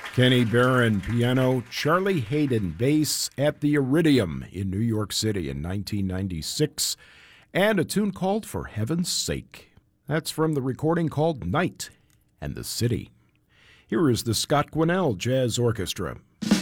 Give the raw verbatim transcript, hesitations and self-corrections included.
Kenny Barron, piano, Charlie Haydn, bass at the Iridium in New York City in nineteen ninety-six, and a tune called For Heaven's Sake. That's from the recording called Night and the City. Here is the Scott Quinnell Jazz Orchestra.